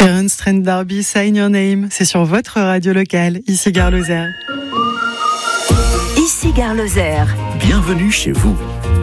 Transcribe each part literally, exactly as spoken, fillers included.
Terence Trent D'Arby, Sign Your Name, c'est sur votre radio locale, ici Gare Lozère. Ici Gare Lozère. Bienvenue chez vous.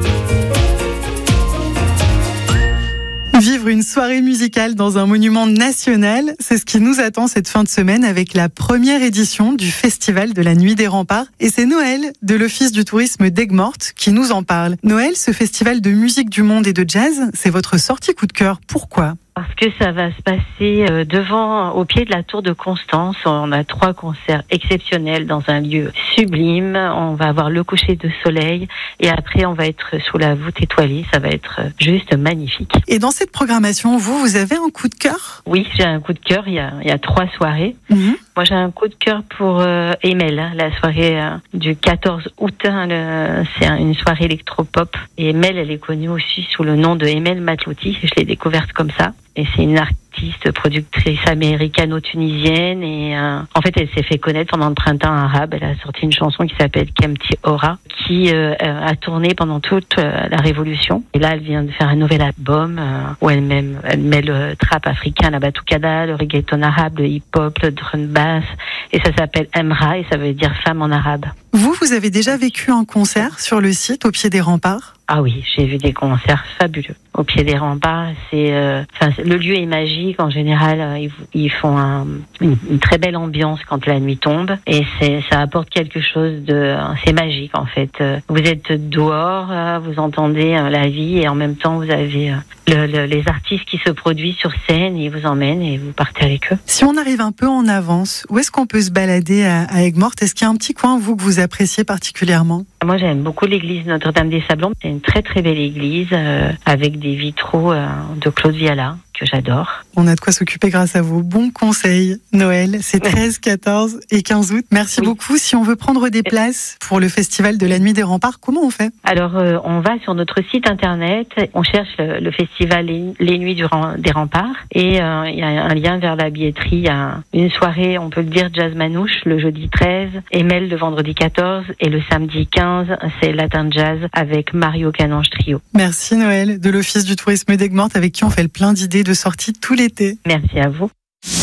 Vivre une soirée musicale dans un monument national, c'est ce qui nous attend cette fin de semaine avec la première édition du Festival de la Nuit des Remparts. Et c'est Noël de l'Office du tourisme d'Aigues-Mortes qui nous en parle. Noël, ce festival de musique du monde et de jazz, c'est votre sortie coup de cœur. Pourquoi ? Parce que ça va se passer devant, au pied de la tour de Constance. On a trois concerts exceptionnels dans un lieu sublime. On va avoir le coucher de soleil et après on va être sous la voûte étoilée. Ça va être juste magnifique. Et dans cette programmation, vous, vous avez un coup de cœur ? Oui, j'ai un coup de cœur. Il y a, il y a trois soirées. Mm-hmm. Moi, j'ai un coup de cœur pour euh, Emel, hein, la soirée euh, du quatorze août. Hein, le, c'est un, une soirée électropop. Et Emel, elle est connue aussi sous le nom de Emel Matlouti. Je l'ai découverte comme ça. Et c'est une artiste, productrice américano-tunisienne. Et euh, en fait, elle s'est fait connaître pendant le printemps arabe. Elle a sorti une chanson qui s'appelle Kemti Ora, qui euh, a tourné pendant toute euh, la Révolution. Et là, elle vient de faire un nouvel album euh, où elle met, elle met le trap africain, la batoukada, le reggaeton arabe, le hip-hop, le drum bass. Et ça s'appelle Emra et ça veut dire femme en arabe. Vous, vous avez déjà vécu un concert sur le site au pied des remparts ? Ah oui, j'ai vu des concerts fabuleux. Au pied des remparts, c'est, euh, enfin, le lieu est magique. En général, euh, ils, ils font un, une, une très belle ambiance quand la nuit tombe, et c'est, ça apporte quelque chose de, c'est magique en fait. Vous êtes dehors, euh, vous entendez euh, la vie, et en même temps vous avez euh, le, le, les artistes qui se produisent sur scène, et ils vous emmènent et vous partez avec eux. Si on arrive un peu en avance, où est-ce qu'on peut se balader à, à Aigues-Mortes ? Est-ce qu'il y a un petit coin vous que vous appréciez particulièrement ? Moi, j'aime beaucoup l'église Notre-Dame-des-Sablons. C'est une très très belle église euh, avec des vitraux euh, de Claude Viala que j'adore. On a de quoi s'occuper grâce à vos bons conseils. Noël, c'est treize, quatorze et quinze août. Merci oui. beaucoup. Si on veut prendre des places pour le Festival de la Nuit des Remparts, comment on fait ? Alors, euh, on va sur notre site internet, on cherche le, le festival Les, les Nuits du, des Remparts, et il euh, y a un lien vers la billetterie. Il y a une soirée, on peut le dire, jazz manouche le jeudi treize, Emel le vendredi quatorze, et le samedi quinze, c'est Latin Jazz avec Mario Canange Trio. Merci Noël, de l'Office du tourisme d'Aigues-Mortes, avec qui on fait le plein d'idées de sorties tout l'été. Merci à vous.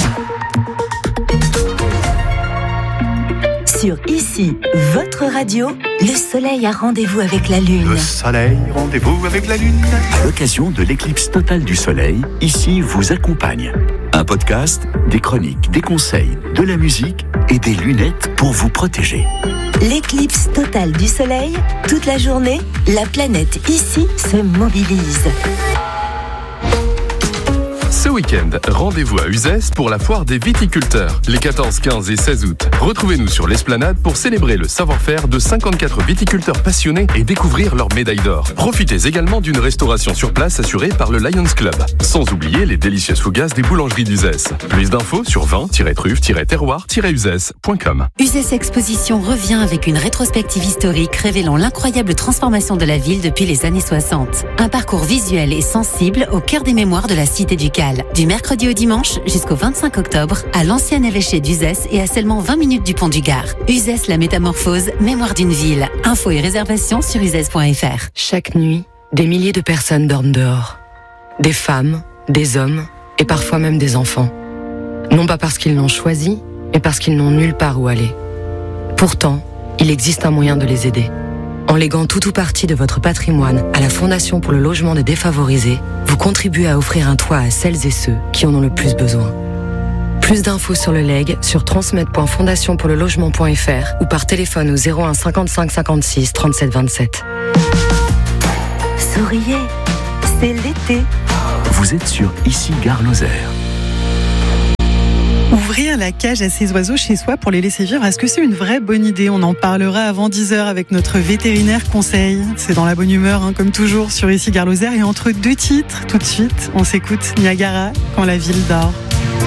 Sur Ici, votre radio, le soleil a rendez-vous avec la lune. Le soleil, rendez-vous avec la lune. À l'occasion de l'éclipse totale du soleil, Ici vous accompagne. Un podcast, des chroniques, des conseils, de la musique et des lunettes pour vous protéger. L'éclipse totale du soleil, toute la journée, la planète Ici se mobilise. Ce week-end, rendez-vous à Uzès pour la foire des viticulteurs, les quatorze, quinze et seize août. Retrouvez-nous sur l'esplanade pour célébrer le savoir-faire de cinquante-quatre viticulteurs passionnés et découvrir leur médaille d'or. Profitez également d'une restauration sur place assurée par le Lions Club. Sans oublier les délicieuses fougasses des boulangeries d'Uzès. Plus d'infos sur vin tiret truffe tiret terroir tiret uzès point com. Uzès Exposition revient avec une rétrospective historique révélant l'incroyable transformation de la ville depuis les années soixante. Un parcours visuel et sensible au cœur des mémoires de la cité du Cal. Du mercredi au dimanche jusqu'au vingt-cinq octobre à l'ancien évêché d'Uzès et à seulement vingt minutes du pont du Gard. Uzès, la métamorphose, mémoire d'une ville. Infos et réservations sur uzès point f r. Chaque nuit, des milliers de personnes dorment dehors. Des femmes, des hommes et parfois même des enfants. Non pas parce qu'ils l'ont choisi, mais parce qu'ils n'ont nulle part où aller. Pourtant, il existe un moyen de les aider. En léguant tout ou partie de votre patrimoine à la Fondation pour le logement des défavorisés, vous contribuez à offrir un toit à celles et ceux qui en ont le plus besoin. Plus d'infos sur le legs sur transmettre point fondation pour le logement point f r ou par téléphone au zéro un cinquante-cinq cinquante-six trente-sept vingt-sept. Souriez, c'est l'été. Vous êtes sur Ici Gare Lozère. Ouvrir la cage à ses oiseaux chez soi pour les laisser vivre, est-ce que c'est une vraie bonne idée ? On en parlera avant dix heures avec notre vétérinaire conseil. C'est dans la bonne humeur, hein, comme toujours, sur Ici Gare Lozère. Et entre deux titres, tout de suite, on s'écoute Niagara, quand la ville dort.